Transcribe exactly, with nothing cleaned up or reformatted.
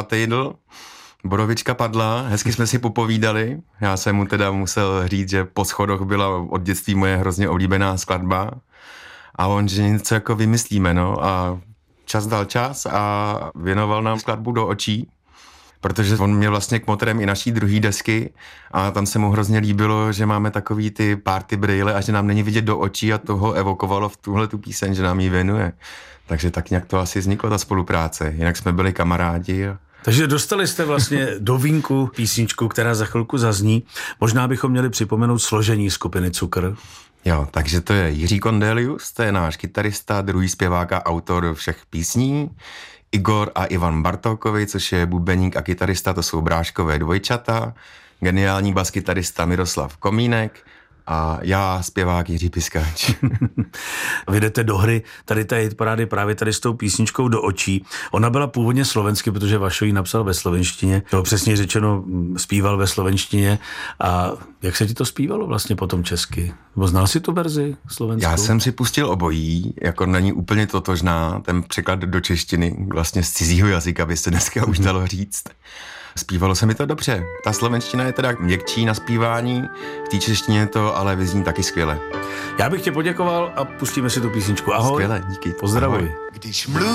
Patejdl, borovička padla, hezky jsme si popovídali. Já jsem mu teda musel říct, že Po schodoch byla od dětství moje hrozně oblíbená skladba. A on, že něco jako vymyslíme, no. A čas dal čas a věnoval nám skladbu Do očí, protože on měl vlastně kmotrem i naší druhý desky a tam se mu hrozně líbilo, že máme takový ty party brýle a že nám není vidět do očí a to ho evokovalo v tuhle tu píseň, že nám ji věnuje. Takže tak nějak to asi vzniklo, ta spolupráce. Jinak jsme byli kamarádi. A... Takže dostali jste vlastně do vínku písničku, která za chvilku zazní. Možná bychom měli připomenout složení skupiny Cukr. Jo, takže to je Jiří Kondelius, to je náš kytarista, druhý zpěvák a autor všech písní. Igor a Ivan Bartolkovi, což je bubeník a kytarista, to jsou bráškové dvojčata. Geniální baskytarista Miroslav Komínek a já, zpěvák Jiří Piskáč. Vy jdete do hry tady té hitparády právě tady s tou písničkou Do očí. Ona byla původně slovensky, protože Vašo ji napsal ve slovenštině. To přesně řečeno zpíval ve slovenštině. A jak se ti to zpívalo vlastně potom česky? Nebo znal si tu verzi slovenskou? Já jsem si pustil obojí, jako není úplně totožná, ten překlad do češtiny, vlastně z cizího jazyka by se dneska už dalo říct. Zpívalo se mi to dobře. Ta slovenština je teda měkčí na zpívání, v té češtině to ale vyzní taky skvěle. Já bych tě poděkoval a pustíme si tu písničku. Ahoj. Skvěle, díky. Pozdravuj. Ahoj. Když mluví